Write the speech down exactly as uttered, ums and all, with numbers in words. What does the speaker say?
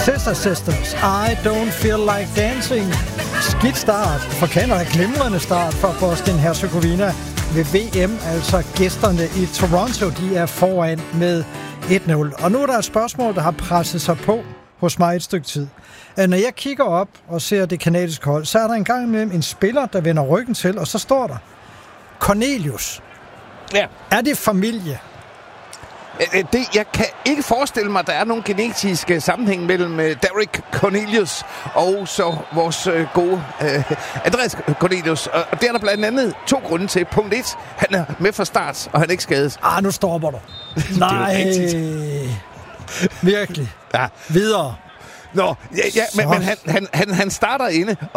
Sister Sisters, I Don't Feel Like Dancing. Skidt start for Canada, glimrende start for Bosnien-Herzegovina ved V M, altså gæsterne i Toronto, de er foran med et nul. Og nu er der et spørgsmål, der har presset sig på hos mig et stykke tid. Når jeg kigger op og ser det kanadiske hold, så er der en gang imellem en spiller, der vender ryggen til, og så står der Cornelius. Ja. Er det familie? Det, jeg kan ikke forestille mig, at der er nogen genetisk sammenhæng mellem Derek Cornelius og så vores uh, gode uh, Andreas Cornelius. Og det er der blandt andet to grunde til. Punkt et, han er med fra start, og han er ikke skadet. Ah, nu stopper du. Nej, virkelig. Ja. Videre. Nå, ja, ja men, men han, han, han, han starter inde,